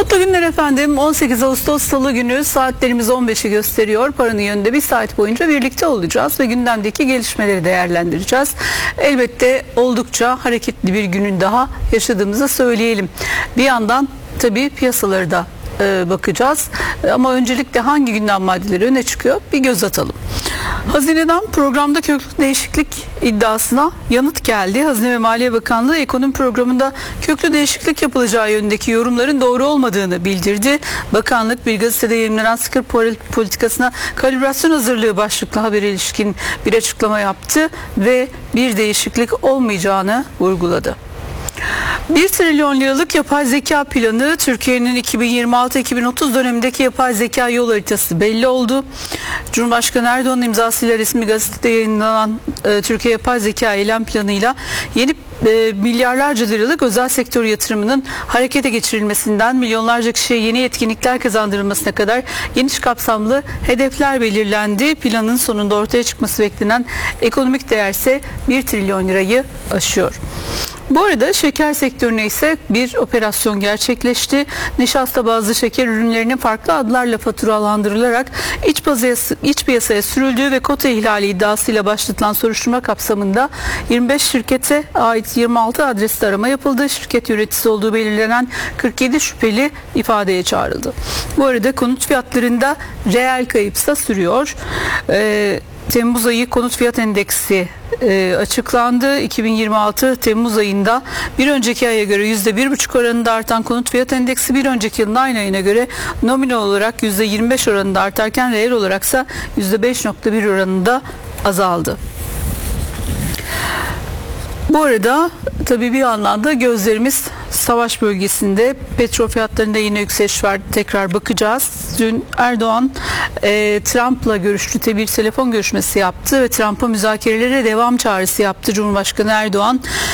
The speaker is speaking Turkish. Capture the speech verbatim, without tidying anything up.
Mutlu günler efendim. on sekiz Ağustos Salı günü saatlerimiz on beşi gösteriyor. Paranın yönünde bir saat boyunca birlikte olacağız ve gündemdeki gelişmeleri değerlendireceğiz. Elbette oldukça hareketli bir günün daha yaşadığımızı söyleyelim. Bir yandan tabii piyasaları da e, bakacağız. Ama öncelikle hangi gündem maddeleri öne çıkıyor bir göz atalım. Hazineden programda köklü değişiklik iddiasına yanıt geldi. Hazine ve Maliye Bakanlığı ekonomi programında köklü değişiklik yapılacağı yönündeki yorumların doğru olmadığını bildirdi. Bakanlık bir gazetede yayınlanan sıkı politikasına kalibrasyon hazırlığı başlıklı habere ilişkin bir açıklama yaptı ve bir değişiklik olmayacağını vurguladı. bir trilyon liralık yapay zeka planı, Türkiye'nin iki bin yirmi altı iki bin otuz dönemindeki yapay zeka yol haritası belli oldu. Cumhurbaşkanı Erdoğan'ın imzasıyla resmi gazetede yayınlanan e, Türkiye Yapay Zeka Eylem Planı'yla yeni e, milyarlarca liralık özel sektör yatırımının harekete geçirilmesinden milyonlarca kişiye yeni yetkinlikler kazandırılmasına kadar geniş kapsamlı hedefler belirlendi. Planın sonunda ortaya çıkması beklenen ekonomik değer ise bir trilyon lirayı aşıyor. Bu arada şeker sektörüne ise bir operasyon gerçekleşti. Nişasta bazlı şeker ürünlerinin farklı adlarla faturalandırılarak iç piyasaya, iç piyasaya sürüldüğü ve kota ihlali iddiasıyla başlatılan soruşturma kapsamında yirmi beş şirkete ait yirmi altı adreste arama yapıldı. Şirket yöneticisi olduğu belirlenen kırk yedi şüpheli ifadeye çağrıldı. Bu arada konut fiyatlarında reel kayıpsa sürüyor. Ee, Temmuz ayı konut fiyat endeksi e, açıklandı. iki bin yirmi altı Temmuz ayında bir önceki aya göre yüzde bir buçuk oranında artan konut fiyat endeksi bir önceki yılın aynı ayına göre nominal olarak yüzde yirmi beş oranında artarken reel olaraksa yüzde beş nokta bir oranında azaldı. Bu arada tabii bir anlamda gözlerimiz savaş bölgesinde, petrol fiyatlarında yine yükseliş var, tekrar bakacağız. Dün Erdoğan e, Trump'la görüştü, bir telefon görüşmesi yaptı ve Trump'a müzakerelere devam çağrısı yaptı Cumhurbaşkanı Erdoğan.